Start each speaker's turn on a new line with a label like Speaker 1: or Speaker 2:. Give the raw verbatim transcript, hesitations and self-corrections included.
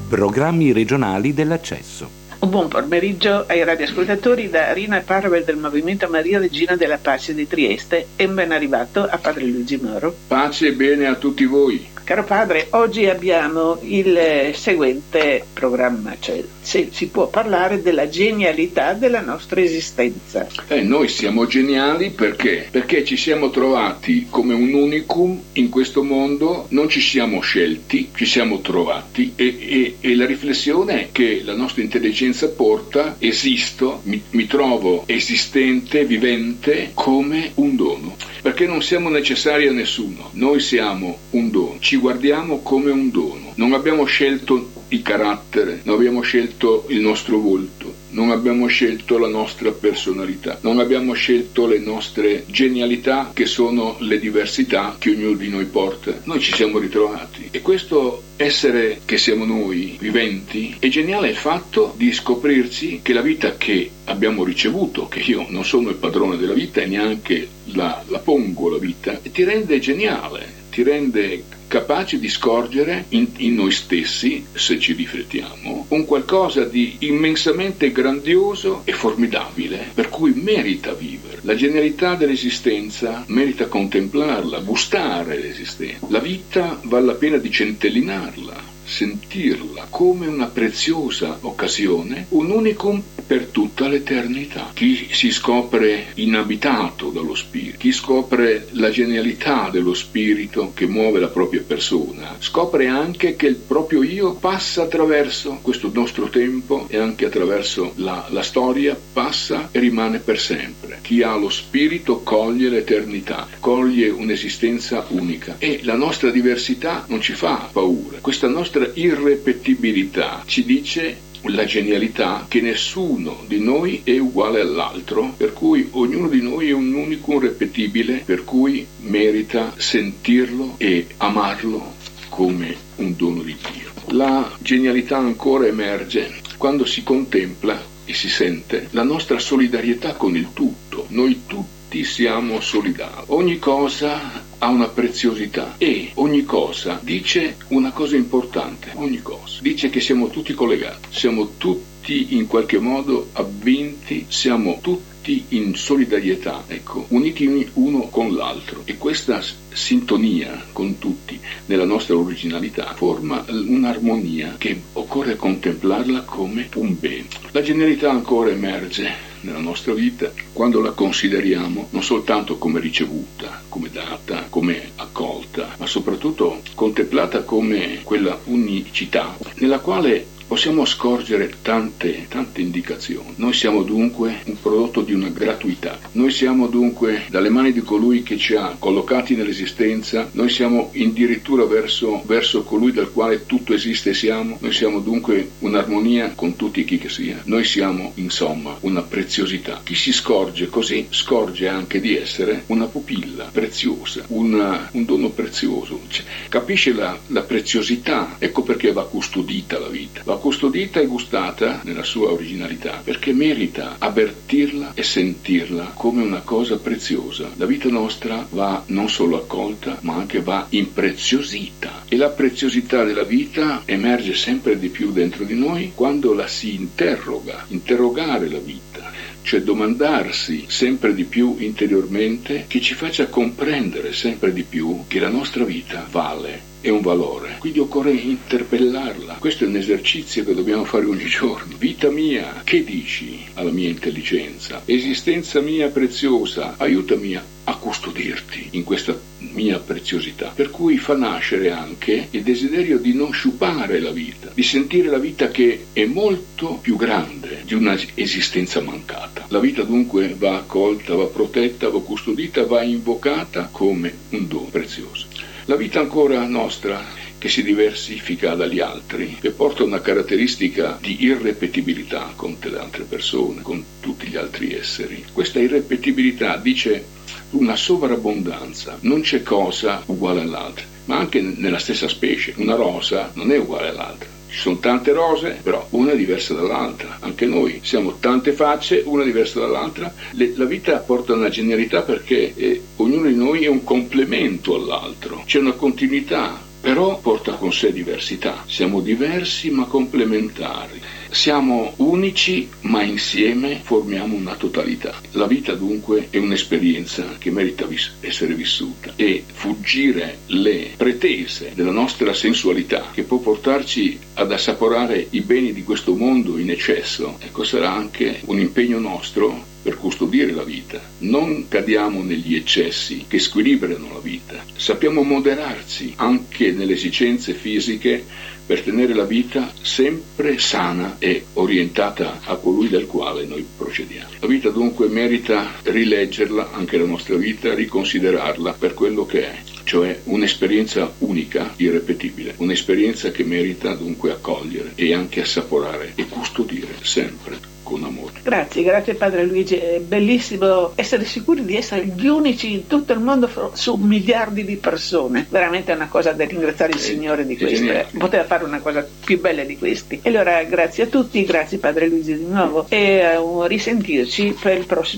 Speaker 1: Programmi regionali dell'accesso.
Speaker 2: Un buon pomeriggio ai radioascoltatori da Rina Parve del Movimento Maria Regina della Pace di Trieste e un ben arrivato a Padre Luigi Moro.
Speaker 3: Pace e bene a tutti voi.
Speaker 2: Caro padre, oggi abbiamo il seguente programma, cioè se si può parlare della genialità della nostra esistenza.
Speaker 3: Eh, noi siamo geniali perché? Perché ci siamo trovati come un unicum in questo mondo, non ci siamo scelti, ci siamo trovati e, e, e la riflessione che la nostra intelligenza porta, esisto, mi, mi trovo esistente, vivente come un dono, perché non siamo necessari a nessuno, noi siamo un dono, ci guardiamo come un dono, non abbiamo scelto il carattere, non abbiamo scelto il nostro volto, non abbiamo scelto la nostra personalità, non abbiamo scelto le nostre genialità che sono le diversità che ognuno di noi porta. Noi ci siamo ritrovati e questo essere che siamo noi, viventi, è geniale il fatto di scoprirci che la vita che abbiamo ricevuto, che io non sono il padrone della vita e neanche la, la pongo la vita, ti rende geniale, ti rende capaci di scorgere in, in noi stessi, se ci riflettiamo, un qualcosa di immensamente grandioso e formidabile, per cui merita vivere. La genialità dell'esistenza merita contemplarla, gustare l'esistenza. La vita vale la pena di centellinarla, sentirla come una preziosa occasione, un unicum per tutta l'eternità. Chi si scopre inabitato dallo spirito, chi scopre la genialità dello spirito che muove la propria persona, scopre anche che il proprio io passa attraverso questo nostro tempo e anche attraverso la, la storia, passa e rimane per sempre. Chi ha lo spirito coglie l'eternità, coglie un'esistenza unica e la nostra diversità non ci fa paura. Questa nostra irrepetibilità ci dice la genialità che nessuno di noi è uguale all'altro, per cui ognuno di noi è un unico ripetibile, per cui merita sentirlo e amarlo come un dono di Dio. La genialità ancora emerge quando si contempla e si sente la nostra solidarietà con il tutto. Noi tutti siamo solidari. Ogni cosa ha una preziosità e ogni cosa dice una cosa importante, ogni cosa dice che siamo tutti collegati, siamo tutti in qualche modo avvinti, siamo tutti in solidarietà, ecco, uniti uno con l'altro, e questa sintonia con tutti nella nostra originalità forma un'armonia che occorre contemplarla come un bene. La genialità ancora emerge nella nostra vita quando la consideriamo non soltanto come ricevuta, come data, come accolta, ma soprattutto contemplata come quella unicità nella quale possiamo scorgere tante, tante indicazioni. Noi siamo dunque un prodotto di una gratuità. Noi siamo dunque dalle mani di colui che ci ha collocati nell'esistenza. Noi siamo addirittura verso, verso colui dal quale tutto esiste e siamo. Noi siamo dunque un'armonia con tutti chi che sia. Noi siamo, insomma, una preziosità. Chi si scorge così, scorge anche di essere una pupilla preziosa, una, un dono prezioso. Cioè, capisce la, la preziosità. Ecco perché va custodita la vita. Va custodita e gustata nella sua originalità, perché merita avvertirla e sentirla come una cosa preziosa. La vita nostra va non solo accolta, ma anche va impreziosita, e la preziosità della vita emerge sempre di più dentro di noi quando la si interroga, interrogare la vita, cioè domandarsi sempre di più interiormente, che ci faccia comprendere sempre di più che la nostra vita vale, è un valore, quindi occorre interpellarla. Questo è un esercizio che dobbiamo fare ogni giorno. Vita mia, che dici alla mia intelligenza? Esistenza mia preziosa, aiutami a custodirti in questa mia preziosità, per cui fa nascere anche il desiderio di non sciupare la vita, di sentire la vita che è molto più grande di una esistenza mancata. La vita dunque va accolta, va protetta, va custodita, va invocata come un dono prezioso. La vita ancora nostra, che si diversifica dagli altri, e porta una caratteristica di irrepetibilità con le altre persone, con tutti gli altri esseri. Questa irrepetibilità dice una sovrabbondanza, non c'è cosa uguale all'altra, ma anche nella stessa specie. Una rosa non è uguale all'altra. Ci sono tante rose, però una è diversa dall'altra. Anche noi siamo tante facce, una diversa dall'altra. Le, la vita porta una genialità perché eh, ognuno di noi è un complemento all'altro. C'è una continuità però porta con sé diversità. Siamo diversi ma complementari. Siamo unici ma insieme formiamo una totalità. La vita dunque è un'esperienza che merita vis- essere vissuta e fuggire le pretese della nostra sensualità, che può portarci ad assaporare i beni di questo mondo in eccesso. Ecco, sarà anche un impegno nostro per custodire la vita. Non cadiamo negli eccessi che squilibrano la vita. Sappiamo moderarci anche nelle esigenze fisiche per tenere la vita sempre sana e orientata a colui del quale noi procediamo. La vita dunque merita rileggerla, anche la nostra vita, riconsiderarla per quello che è, cioè un'esperienza unica, irrepetibile, un'esperienza che merita dunque accogliere e anche assaporare e custodire sempre con amore.
Speaker 2: Grazie, grazie Padre Luigi, è bellissimo essere sicuri di essere gli unici in tutto il mondo su miliardi di persone, veramente è una cosa da ringraziare il
Speaker 3: È,
Speaker 2: Signore di
Speaker 3: è
Speaker 2: questo,
Speaker 3: geniale.
Speaker 2: poteva fare una cosa più bella di questi. E allora grazie a tutti, grazie Padre Luigi di nuovo e a un risentirci per il prossimo